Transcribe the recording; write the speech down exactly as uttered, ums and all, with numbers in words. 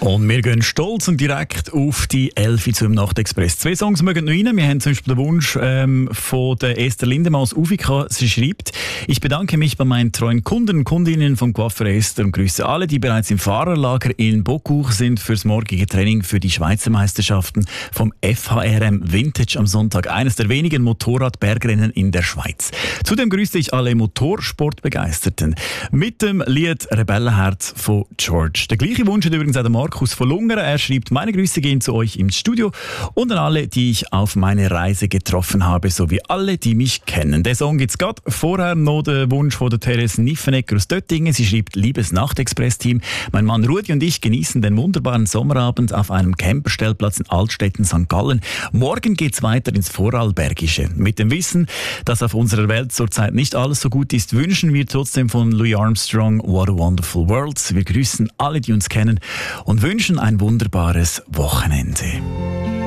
Und wir gehen stolz und direkt auf die Elfi zum Nachtexpress. Zwei Songs mögen noch rein. Wir haben zum Beispiel den Wunsch ähm, von der Esther Lindemann aus Ufika. Sie schreibt: Ich bedanke mich bei meinen treuen Kunden und Kundinnen vom Coiffeur Esther und grüße alle, die bereits im Fahrerlager in Beaucourt sind fürs morgige Training für die Schweizer Meisterschaften vom F H R M Vintage am Sonntag. Eines der wenigen Motorrad-Bergrennen in der Schweiz. Zudem grüße ich alle Motorsportbegeisterten mit dem Lied Rebellenherz von George. Der gleiche Wunsch hat übrigens auch der Markus von Lungern. Er schreibt: Meine Grüße gehen zu euch im Studio und an alle, die ich auf meine Reise getroffen habe, sowie alle, die mich kennen. Der Song gibt's gerade. Vorher noch der Wunsch von der Therese Niffenegger aus Döttingen. Sie schreibt: Liebes Nachtexpress-Team, mein Mann Rudi und ich genießen den wunderbaren Sommerabend auf einem Camperstellplatz in Altstetten, Sankt Gallen. Morgen geht's weiter ins Vorarlbergische. Mit dem Wissen, dass auf unserer Welt zurzeit nicht alles so gut ist, wünschen wir trotzdem von Louis Armstrong What a Wonderful World. Wir grüßen alle, die uns kennen und wünschen ein wunderbares Wochenende.